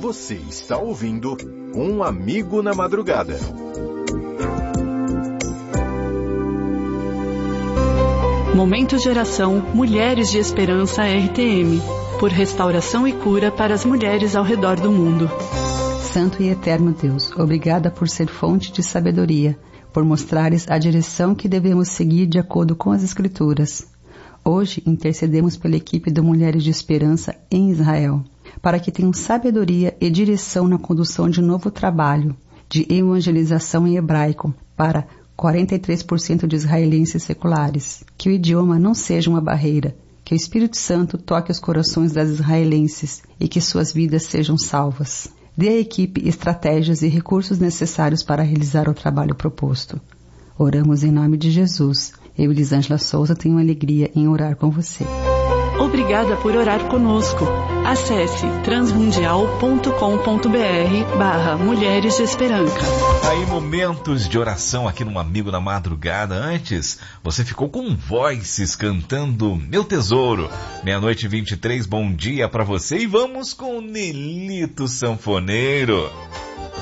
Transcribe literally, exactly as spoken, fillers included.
Você está ouvindo Um Amigo na Madrugada. Momento de oração Mulheres de Esperança R T M, por restauração e cura para as mulheres ao redor do mundo. Santo e eterno Deus, obrigada por ser fonte de sabedoria, por mostrares a direção que devemos seguir de acordo com as Escrituras. Hoje intercedemos pela equipe de Mulheres de Esperança em Israel, para que tenham sabedoria e direção na condução de novo trabalho de evangelização em hebraico para quarenta e três por cento de israelenses seculares. Que o idioma não seja uma barreira, que o Espírito Santo toque os corações das israelenses e que suas vidas sejam salvas. Dê à equipe estratégias e recursos necessários para realizar o trabalho proposto. Oramos em nome de Jesus. Eu, Elisângela Souza, tenho alegria em orar com você. Obrigada por orar conosco. Acesse transmundial ponto com ponto br barra Mulheres de Esperança. Aí, momentos de oração aqui no Amigo na Madrugada. Antes, você ficou com Voices cantando Meu Tesouro. Meia-noite e vinte e três, bom dia pra você. E vamos com o Nelito Sanfoneiro.